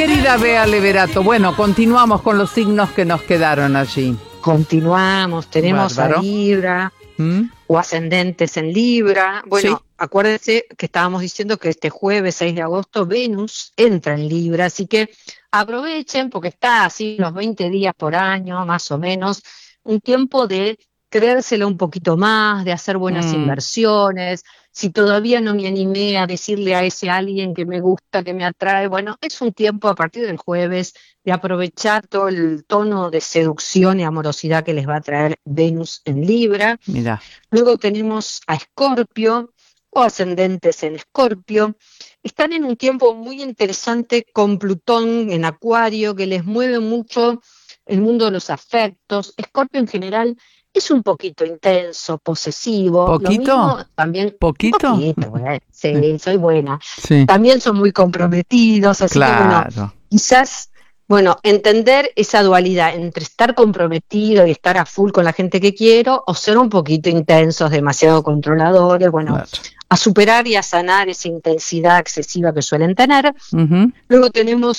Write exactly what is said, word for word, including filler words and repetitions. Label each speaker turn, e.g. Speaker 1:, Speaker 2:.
Speaker 1: querida Bea Leverato. Bueno, continuamos con los signos que nos quedaron allí.
Speaker 2: Continuamos, tenemos
Speaker 1: Bárbaro.
Speaker 2: a Libra
Speaker 1: ¿Mm?
Speaker 2: o ascendentes en Libra. Bueno,
Speaker 1: Sí.
Speaker 2: acuérdense que estábamos diciendo que este jueves seis de agosto Venus entra en Libra, así que aprovechen porque está así unos veinte días por año, más o menos, un tiempo de creérselo un poquito más, de hacer buenas
Speaker 1: Mm.
Speaker 2: inversiones. Si todavía no me animé a decirle a ese alguien que me gusta, que me atrae, bueno, es un tiempo a partir del jueves de aprovechar todo el tono de seducción y amorosidad que les va a traer Venus en Libra.
Speaker 1: Mira.
Speaker 2: Luego tenemos a Escorpio o ascendentes en Escorpio. Están en un tiempo muy interesante con Plutón en Acuario, que les mueve mucho el mundo de los afectos. Escorpio en general es un poquito intenso, posesivo.
Speaker 1: ¿Poquito?
Speaker 2: Lo mismo también.
Speaker 1: ¿Poquito?
Speaker 2: Un poquito, eh. Sí, soy buena.
Speaker 1: Sí.
Speaker 2: También son muy comprometidos, así que bueno,
Speaker 1: Claro.
Speaker 2: quizás, bueno, entender esa dualidad entre estar comprometido y estar a full con la gente que quiero o ser un poquito intensos, demasiado controladores, bueno,
Speaker 1: Claro.
Speaker 2: a superar y a sanar esa intensidad excesiva que suelen tener.
Speaker 1: Ujú.
Speaker 2: Luego tenemos